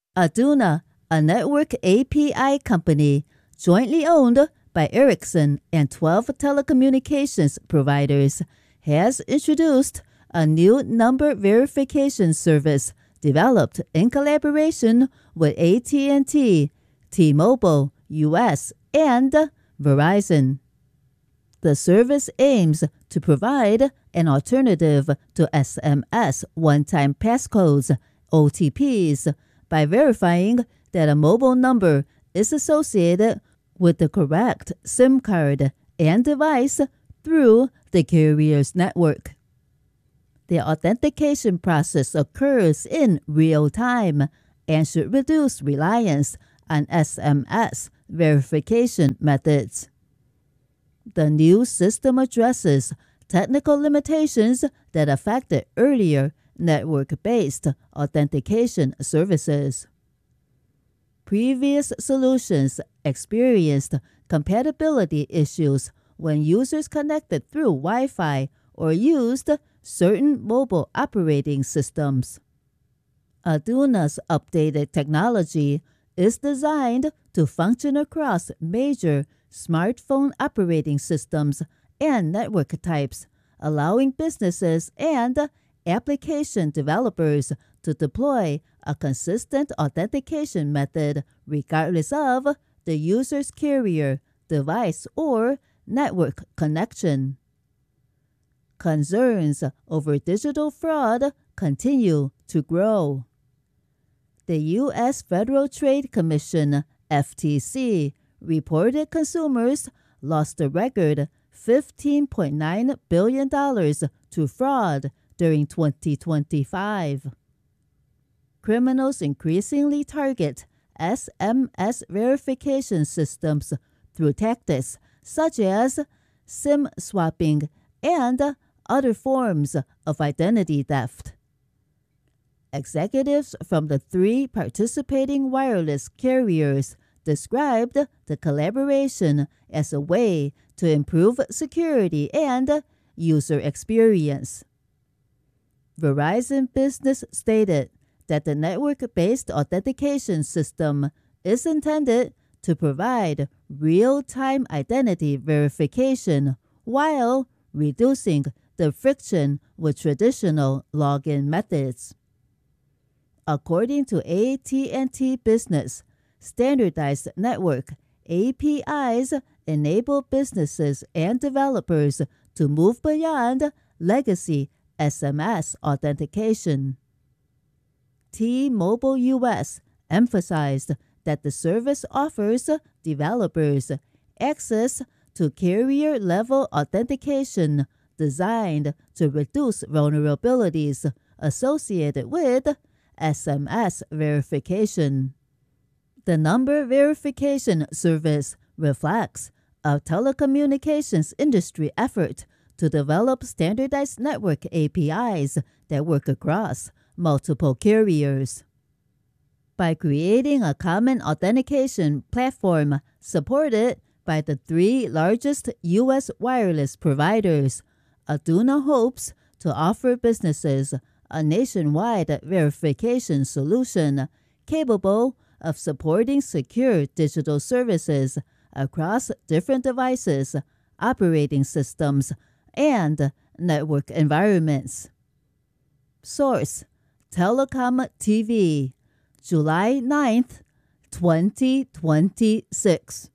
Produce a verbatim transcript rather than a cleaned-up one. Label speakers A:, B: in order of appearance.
A: Aduna, a network A P I company jointly owned by Ericsson and twelve telecommunications providers, has introduced a new number verification service developed in collaboration with A T and T, T-Mobile U S, and Verizon. The service aims to provide an alternative to S M S one-time passcodes, O T Ps, by verifying that a mobile number is associated with the correct SIM card and device through the carrier's network. The authentication process occurs in real time and should reduce reliance on S M S verification methods. The new system addresses technical limitations that affected earlier network-based authentication services. Previous solutions experienced compatibility issues when users connected through Wi-Fi or used certain mobile operating systems. Aduna's updated technology is designed to function across major smartphone operating systems and network types, allowing businesses and application developers to deploy a consistent authentication method regardless of the user's carrier, device, or network connection. Concerns over digital fraud continue to grow. The U S Federal Trade Commission, F T C, reported consumers lost a record fifteen point nine billion dollars to fraud during twenty twenty-five. Criminals increasingly target S M S verification systems through tactics such as SIM swapping and other forms of identity theft. Executives from the three participating wireless carriers described the collaboration as a way to improve security and user experience. Verizon Business stated that the network-based authentication system is intended to provide real-time identity verification while reducing the friction with traditional login methods. According to A T and T Business, standardized network A P Is enable businesses and developers to move beyond legacy S M S authentication. T-Mobile U S emphasized that the service offers developers access to carrier-level authentication designed to reduce vulnerabilities associated with S M S verification. The number verification service reflects a telecommunications industry effort to develop standardized network A P Is that work across multiple carriers. By creating a common authentication platform supported by the three largest U S wireless providers, Aduna hopes to offer businesses a nationwide verification solution capable of supporting secure digital services across different devices, operating systems, and network environments. Source: Telecom T V, July ninth, twenty twenty-six.